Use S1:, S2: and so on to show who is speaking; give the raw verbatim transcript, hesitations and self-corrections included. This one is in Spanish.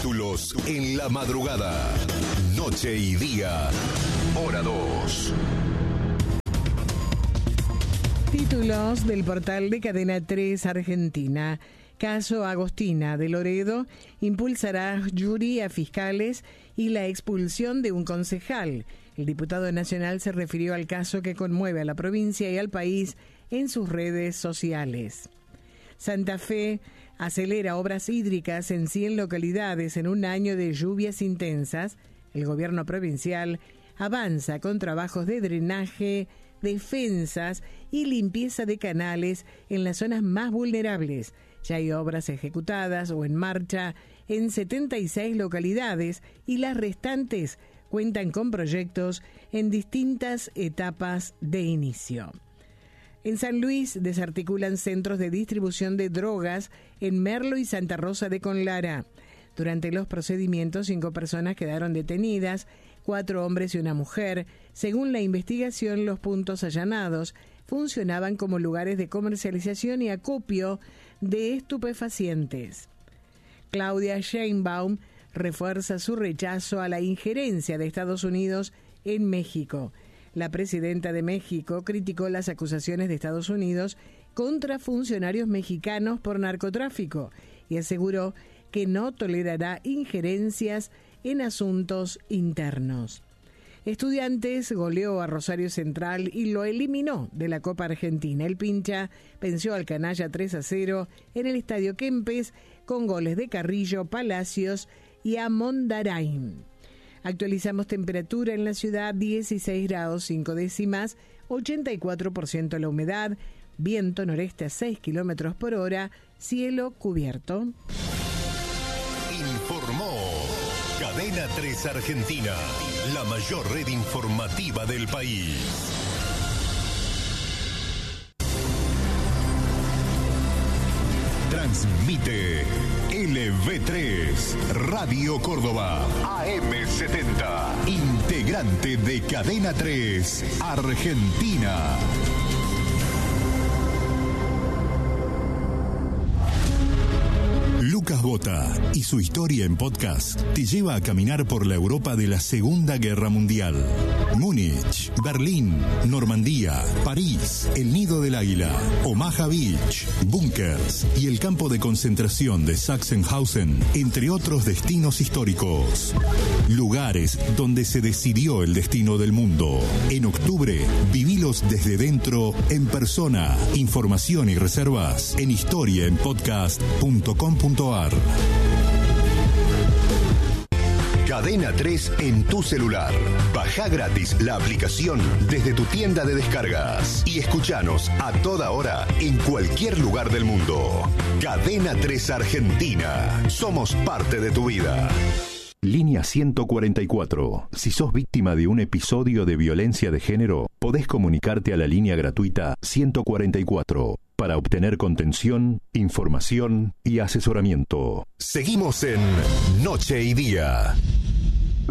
S1: Títulos en la madrugada. Noche y día. Hora dos.
S2: Títulos del portal de Cadena tres Argentina. Caso Agostina de Loredo impulsará jury a fiscales y la expulsión de un concejal. El diputado nacional se refirió al caso que conmueve a la provincia y al país en sus redes sociales. Santa Fe acelera obras hídricas en cien localidades en un año de lluvias intensas. El gobierno provincial avanza con trabajos de drenaje, defensas y limpieza de canales en las zonas más vulnerables. Ya hay obras ejecutadas o en marcha en setenta y seis localidades y las restantes cuentan con proyectos en distintas etapas de inicio. En San Luis desarticulan centros de distribución de drogas en Merlo y Santa Rosa de Conlara. Durante los procedimientos, cinco personas quedaron detenidas, cuatro hombres y una mujer. Según la investigación, los puntos allanados funcionaban como lugares de comercialización y acopio de estupefacientes. Claudia Sheinbaum refuerza su rechazo a la injerencia de Estados Unidos en México. La presidenta de México criticó las acusaciones de Estados Unidos contra funcionarios mexicanos por narcotráfico y aseguró que no tolerará injerencias en asuntos internos. Estudiantes goleó a Rosario Central y lo eliminó de la Copa Argentina. El Pincha venció al Canalla tres a cero en el Estadio Kempes con goles de Carrillo, Palacios y Amondarain. Actualizamos temperatura en la ciudad, dieciséis grados cinco décimas, ochenta y cuatro por ciento la humedad, viento noreste a seis kilómetros por hora, cielo cubierto.
S1: Informó Cadena tres Argentina, la mayor red informativa del país. Transmite L V tres, Radio Córdoba, A M setenta, integrante de Cadena tres Argentina. Lucas Bota y su historia en podcast te lleva a caminar por la Europa de la Segunda Guerra Mundial. Múnich, Berlín, Normandía, París, el Nido del Águila, Omaha Beach, búnkers y el campo de concentración de Sachsenhausen, entre otros destinos históricos. Lugares donde se decidió el destino del mundo. En octubre, vivilos desde dentro, en persona. Información y reservas en historia en podcast punto com punto a r. Cadena tres en tu celular. Baja gratis la aplicación desde tu tienda de descargas y escuchanos a toda hora en cualquier lugar del mundo. Cadena tres Argentina. Somos parte de tu vida. Línea ciento cuarenta y cuatro. Si sos víctima de un episodio de violencia de género, podés comunicarte a la línea gratuita ciento cuarenta y cuatro para obtener contención, información y asesoramiento. Seguimos en Noche y Día.